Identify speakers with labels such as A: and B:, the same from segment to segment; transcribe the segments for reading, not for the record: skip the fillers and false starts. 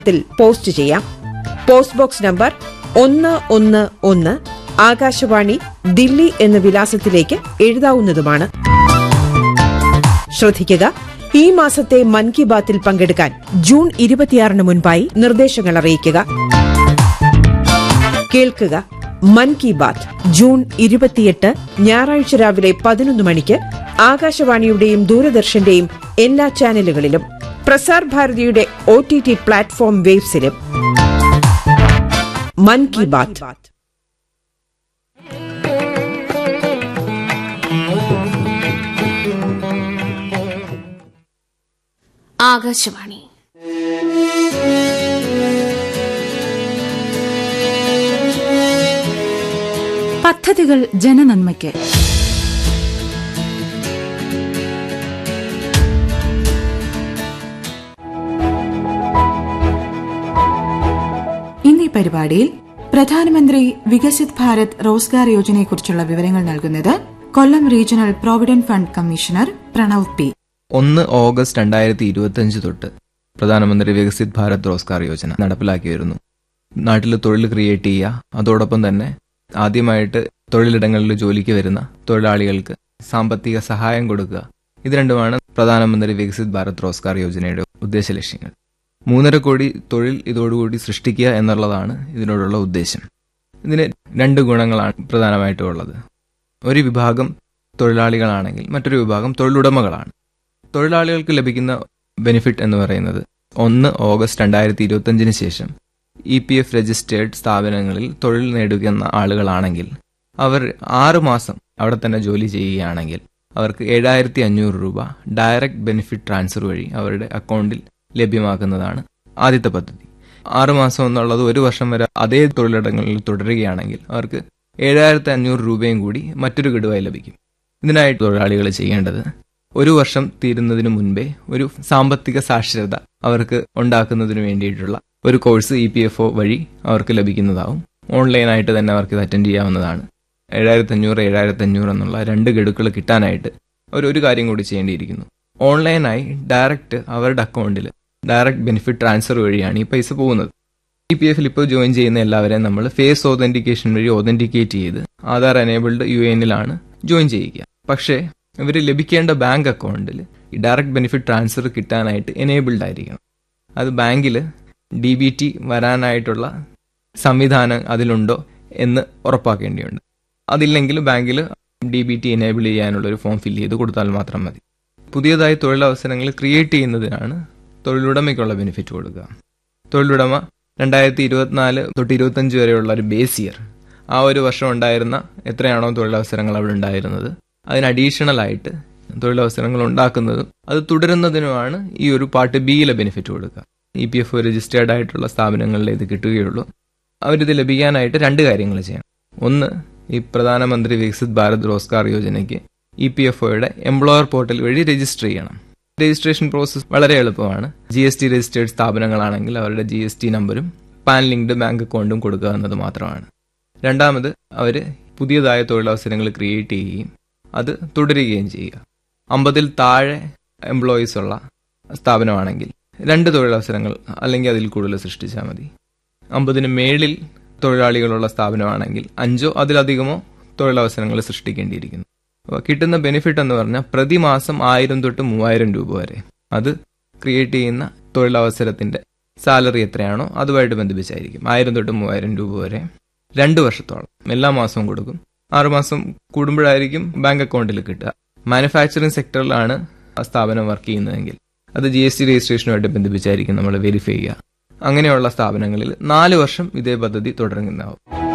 A: ത്തിൽ പോസ്റ്റ് ചെയ്യാം. Post box number 111 Akashvani Delhi എന്ന വിലാസത്തിലേക്ക് എഴുതാവുന്നതുമാണ്. ശ്രദ്ധിക്കുക, ഈ മാസത്തെ മൻ കി ബാത്തിൽ പങ്കെടുക്കാൻ ജൂൺ 26 മുൻപായി നിർദ്ദേശങ്ങൾ അറിയിക്കുക. കേൾക്കുക, മൻ കി ബാത്ത് ജൂൺ 28 ഞായറാഴ്ച രാവിലെ 11 മണിക്ക് ആകാശവാണിയുടെയും ദൂരദർശന്റെയും എല്ലാ ചാനലുകളിലും പ്രസാർ ഭാരതിയുടെ OTT പ്ലാറ്റ്ഫോം വേവ്സിലും. മൻ കി ബാത്ത്.
B: ആകാശവാണി. പദ്ധതികൾ ജനനന്മയ്ക്ക്. ഇന്നീ പരിപാടിയിൽ പ്രധാനമന്ത്രി വികസിത് ഭാരത് റോസ്ഗാർ യോജനയെക്കുറിച്ചുള്ള വിവരങ്ങൾ നൽകുന്നത് കൊല്ലം regional provident fund commissioner Pranav P.
C: 1 August 2025 തൊട്ട് പ്രധാനമന്ത്രി വികസിത് ഭാരത് റോസ്ഗാർ യോജന നടപ്പിലാക്കി വരുന്നു. നാട്ടിൽ തൊഴിൽ ക്രിയേറ്റ് ചെയ്യുക, അതോടൊപ്പം തന്നെ ആദ്യമായിട്ട് തൊഴിലിടങ്ങളിൽ ജോലിക്ക് വരുന്ന തൊഴിലാളികൾക്ക് സാമ്പത്തിക സഹായം കൊടുക്കുക. ഇത് രണ്ടുമാണ് പ്രധാനമന്ത്രി വികസിത് ഭാരത് റോസ്ഗാർ യോജനയുടെ ഉദ്ദേശ ലക്ഷ്യങ്ങൾ. 3.5 കോടി തൊഴിൽ ഇതോടുകൂടി സൃഷ്ടിക്കുക എന്നുള്ളതാണ് ഇതിനോടുള്ള ഉദ്ദേശം. ഇതിന് 2 ഗുണങ്ങളാണ് പ്രധാനമായിട്ടും ഉള്ളത്. ഒരു വിഭാഗം തൊഴിലാളികളാണെങ്കിൽ മറ്റൊരു വിഭാഗം തൊഴിലുടമകളാണ്. തൊഴിലാളികൾക്ക് ലഭിക്കുന്ന ബെനിഫിറ്റ് എന്ന് പറയുന്നത് 1 ഓഗസ്റ്റ് 2025 ശേഷം EPF രജിസ്റ്റേർഡ് സ്ഥാപനങ്ങളിൽ തൊഴിൽ നേടുന്ന ആളുകളാണെങ്കിൽ അവർ 6 മാസം അവിടെ തന്നെ ജോലി ചെയ്യുകയാണെങ്കിൽ അവർക്ക് 7,500 രൂപ ഡയറക്റ്റ് ബെനിഫിറ്റ് ട്രാൻസ്ഫർ വഴി അവരുടെ അക്കൗണ്ടിൽ ലഭ്യമാക്കുന്നതാണ് ആദ്യത്തെ പദ്ധതി. 6 മാസം എന്നുള്ളത് 1 വർഷം വരെ അതേ തൊഴിലിടങ്ങളിൽ തുടരുകയാണെങ്കിൽ അവർക്ക് 7,500 രൂപയും കൂടി മറ്റൊരു ഗഡുവായി ലഭിക്കും. ഇതിനായിട്ട് തൊഴിലാളികൾ ചെയ്യേണ്ടത് 1 വർഷം തീരുന്നതിന് മുൻപേ ഒരു സാമ്പത്തിക സാക്ഷരത അവർക്ക് ഉണ്ടാക്കുന്നതിന് വേണ്ടിയിട്ടുള്ള ഒരു കോഴ്സ് EPFO വഴി അവർക്ക് ലഭിക്കുന്നതാവും. ഓൺലൈനായിട്ട് തന്നെ അവർക്ക് ഇത് അറ്റൻഡ് ചെയ്യാവുന്നതാണ്. 7,500 എന്നുള്ള 2 ഗഡുക്കൾ കിട്ടാനായിട്ട് ഒരു കാര്യം കൂടി ചെയ്യേണ്ടിയിരിക്കുന്നു. ഓൺലൈനായി ഡയറക്റ്റ് അവരുടെ അക്കൗണ്ടിൽ ഡയറക്റ്റ് ബെനിഫിറ്റ് ട്രാൻസ്ഫർ വഴിയാണ് ഈ പൈസ പോകുന്നത്. EPFൽ ഇപ്പോൾ ജോയിൻ ചെയ്യുന്ന എല്ലാവരെയും നമ്മൾ ഫേസ് ഓതന്റിക്കേഷൻ വഴി ഓതന്റിക്കേറ്റ് ചെയ്ത് ആധാർ എനേബിൾഡ് UANലാണ് ജോയിൻ ചെയ്യിക്കുക. പക്ഷേ ഇവർ ലഭിക്കേണ്ട ബാങ്ക് അക്കൗണ്ടിൽ ഈ ഡയറക്റ്റ് ബെനിഫിറ്റ് ട്രാൻസ്ഫർ കിട്ടാനായിട്ട് എനേബിൾഡ് ആയിരിക്കണം. അത് ബാങ്കിൽ DBT വരാനായിട്ടുള്ള സംവിധാനം അതിലുണ്ടോ എന്ന് ഉറപ്പാക്കേണ്ടിയുണ്ട്. അതില്ലെങ്കിൽ ബാങ്കിൽ DBT എനേബിൾ ചെയ്യാനുള്ളൊരു ഫോം ഫില്ല് ചെയ്ത് കൊടുത്താൽ മാത്രം മതി. പുതിയതായി തൊഴിലവസരങ്ങൾ ക്രിയേറ്റ് ചെയ്യുന്നതിനാണ് തൊഴിലുടമയ്ക്കുള്ള ബെനിഫിറ്റ് കൊടുക്കുക. തൊഴിലുടമ 2024 തൊട്ട് 25 വരെയുള്ള ഒരു ബേസ് ഇയർ, ആ ഒരു വർഷം ഉണ്ടായിരുന്ന എത്രയാണോ തൊഴിലവസരങ്ങൾ അവിടെ ഉണ്ടായിരുന്നത് അതിന് അഡീഷണൽ ആയിട്ട് തൊഴിലവസരങ്ങൾ ഉണ്ടാക്കുന്നതും അത് തുടരുന്നതിനുമാണ് ഈ ഒരു പാർട്ട് ബിയിലെ ബെനിഫിറ്റ് കൊടുക്കുക. EPFO രജിസ്റ്റേർഡ് ആയിട്ടുള്ള സ്ഥാപനങ്ങളിൽ ഇത് കിട്ടുകയുള്ളൂ. അവരിത് ലഭിക്കാനായിട്ട് 2 കാര്യങ്ങൾ ചെയ്യണം. ഒന്ന്, ഈ പ്രധാനമന്ത്രി വികസിത് ഭാരത് റോസ്ഗാർ യോജനയ്ക്ക് EPFOയുടെ എംപ്ലോയർ പോർട്ടൽ വഴി രജിസ്റ്റർ ചെയ്യണം. രജിസ്ട്രേഷൻ പ്രോസസ് വളരെ എളുപ്പമാണ്. GST രജിസ്റ്റേർഡ് സ്ഥാപനങ്ങളാണെങ്കിൽ അവരുടെ GST നമ്പരും പാൻ ലിങ്ക്ഡ് ബാങ്ക് അക്കൗണ്ടും കൊടുക്കുക എന്നത് മാത്രമാണ്. രണ്ടാമത്, അവർ പുതിയതായ തൊഴിലവസരങ്ങൾ ക്രിയേറ്റ് ചെയ്യുകയും അത് തുടരുകയും ചെയ്യുക. 50-ൽ താഴെ എംപ്ലോയീസ് ഉള്ള സ്ഥാപനമാണെങ്കിൽ 2 തൊഴിലവസരങ്ങൾ അല്ലെങ്കിൽ അതിൽ കൂടുതൽ സൃഷ്ടിച്ചാൽ മതി. 50-ന് മേളിൽ തൊഴിലാളികളുള്ള സ്ഥാപനമാണെങ്കിൽ 5-ഓ അതിലധികമോ തൊഴിലവസരങ്ങൾ സൃഷ്ടിക്കേണ്ടിയിരിക്കുന്നു. അപ്പോൾ കിട്ടുന്ന ബെനിഫിറ്റ് എന്ന് പറഞ്ഞാൽ പ്രതിമാസം 1,000 തൊട്ട് 3,000 രൂപ വരെ. അത് ക്രിയേറ്റ് ചെയ്യുന്ന തൊഴിലവസരത്തിന്റെ സാലറി എത്രയാണോ അതുമായിട്ട് ബന്ധിപ്പിച്ചായിരിക്കും. 1,000 തൊട്ട് 3,000 രൂപ വരെ 2 വർഷത്തോളം എല്ലാ മാസവും കൊടുക്കും. 6 മാസം കൂടുമ്പോഴായിരിക്കും ബാങ്ക് അക്കൗണ്ടിൽ കിട്ടുക. മാനുഫാക്ചറിംഗ് സെക്ടറിലാണ് ആ സ്ഥാപനം വർക്ക് ചെയ്യുന്നതെങ്കിൽ അത് GST രജിസ്ട്രേഷനുമായിട്ട് ബന്ധിപ്പിച്ചായിരിക്കും നമ്മൾ വെരിഫൈ ചെയ്യുക. അങ്ങനെയുള്ള സ്ഥാപനങ്ങളിൽ 4 വർഷം ഇതേ പദ്ധതി തുടരുന്നതാവും.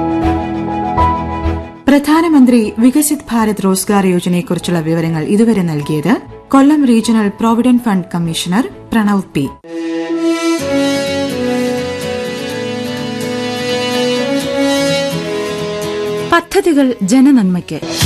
B: പ്രധാനമന്ത്രി വികസിത് ഭാരത് റോസ്ഗാർ യോജനയെക്കുറിച്ചുള്ള വിവരങ്ങൾ ഇതുവരെ നൽകിയത് കൊല്ലം regional provident fund commissioner Pranav P. പദ്ധതികൾ ജനനന്മയ്ക്ക്.